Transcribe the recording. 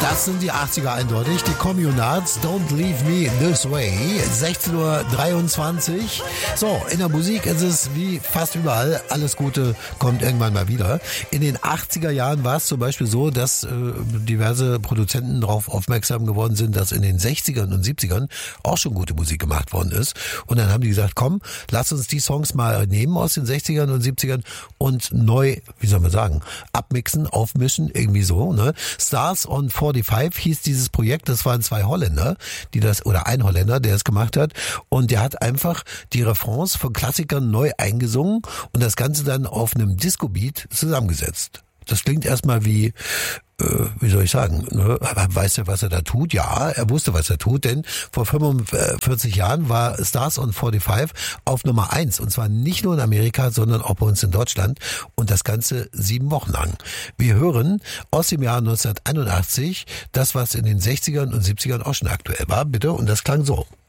Das sind die 80er eindeutig. Die Communards, Don't Leave Me This Way. 16:23 Uhr. So, in der Musik ist es wie fast überall. Alles Gute kommt irgendwann mal wieder. In den 80er Jahren war es zum Beispiel so, dass diverse Produzenten darauf aufmerksam geworden sind, dass in den 60ern und 70ern auch schon gute Musik gemacht worden ist. Und dann haben die gesagt, komm, lass uns die Songs mal nehmen aus den 60ern und 70ern und neu, wie soll man sagen, abmixen, aufmischen, irgendwie so, ne? Stars on 45 hieß dieses Projekt, das waren zwei Holländer, oder ein Holländer, der es gemacht hat, und der hat einfach die Refrains von Klassikern neu eingesungen und das Ganze dann auf einem Disco-Beat zusammengesetzt. Das klingt erstmal wie soll ich sagen, ne? Weiß er, was er da tut? Ja, er wusste, was er tut, denn vor 45 Jahren war Stars on 45 auf Nummer 1 und zwar nicht nur in Amerika, sondern auch bei uns in Deutschland und das Ganze 7 Wochen lang. Wir hören aus dem Jahr 1981 das, was in den 60ern und 70ern auch schon aktuell war, bitte, und das klang so.